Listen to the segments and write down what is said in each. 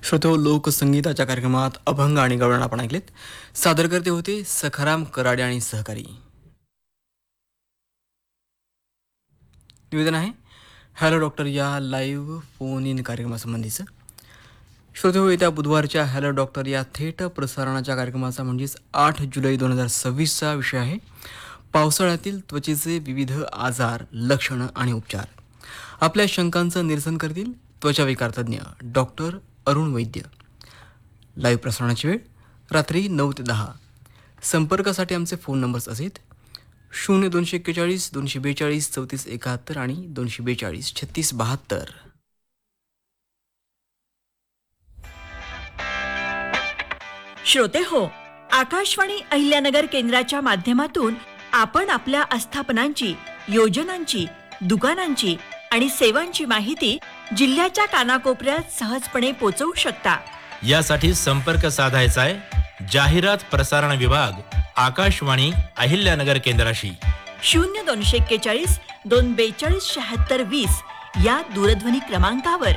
श्रोतो लोकसंगीताच्या कार्यक्रमात अभंग आणि गवळण आपण ऐकलेत. सादर करते होते सखाराम कराडे आणि सहकारी. निवेदन आहे हॅलो डॉक्टर या लाईव्ह फोन इन कार्यक्रमासंबंधीचं. श्रोतो येत्या बुधवारच्या हॅलो डॉक्टर या थेट प्रसारणाच्या कार्यक्रमाचा म्हणजेच 8 जुलै 2026चा विषय आहे पावसाळ्यातील त्वचेचे विविध आजार, लक्षणं आणि उपचार. आपल्या शंकांचं निरसन करतील त्वचाविकार तज्ज्ञ डॉक्टर अरुण वैद्य. लाईव्ह प्रसारणाची वेळ रात्री 9 ते 10. संपर्कासाठी आमचे फोन नंबर्स असेल 0241 242 34 71 आणि 242 36 72. श्रोते हो, आकाशवाणी अहिल्यानगर केंद्राच्या माध्यमातून आपण आपल्या आस्थापनांची, योजनांची, दुकानांची आणि सेवांची माहिती जिल्ह्याच्या कानाकोपऱ्यात सहजपणे पोहोचवू शकता. यासाठी संपर्क साधायचा आहे जाहिरात प्रसारण विभाग, आकाशवाणी अहिल्यानगर केंद्राशी 0241 242 76 20 या दूरध्वनी क्रमांकावर.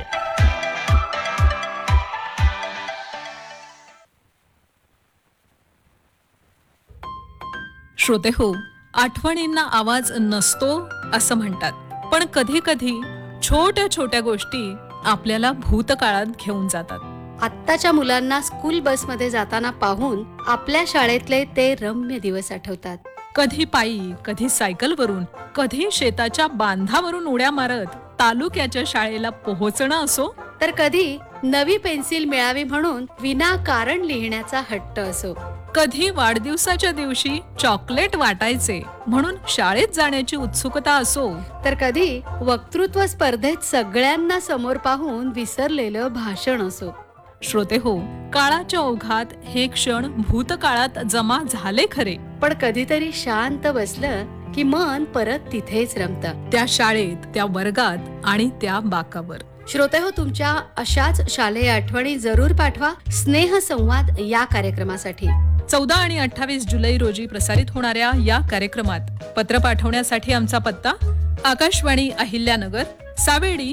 श्रोते हो, आठवणींना आवाज नसतो असं म्हणतात, पण कधी कधी छोट्या छोट्या गोष्टी आपल्याला भूतकाळात घेऊन जातात. आत्ताच्या मुलांना स्कूल बसमध्ये जाताना पाहून आपल्या शाळेतले ते रम्य दिवस आठवतात. कधी पायी, कधी सायकलवरून, कधी शेताच्या बांधावरून उड्या मारत तालुक्याच्या शाळेला पोहोचणं असो, तर कधी नवी पेन्सिल मिळावी म्हणून विनाकारण लिहिण्याचा हट्ट असो, कधी वाढदिवसाच्या दिवशी चॉकलेट वाटायचे म्हणून शाळेत जाण्याची उत्सुकता असो, तर कधी वक्तृत्व स्पर्धेत सगळ्यांना समोर पाहून विसरलेलं भाषण असो. श्रोते हो, काळाच्या ओघात हे क्षण भूतकाळात जमा झाले खरे, पण कधीतरी शांत बसलं की मन परत तिथेच रमतं, त्या शाळेत, त्या वर्गात आणि त्या बाकावर. श्रोते हो, तुमच्या अशाच शालेय आठवणी जरूर पाठवा स्नेहसंवाद या कार्यक्रमासाठी. 14 आणि 28 जुलै रोजी प्रसारित होणाऱ्या या कार्यक्रमात पत्र पाठवण्यासाठी आमचा पत्ता आकाशवाणी अहिल्यानगर, सावेडी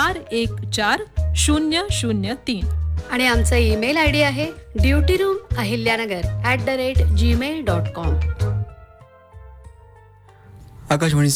414003 आणि आमचा ईमेल आयडी आहे dutyroomahilyanagr@gmail.com. आकाशवाणी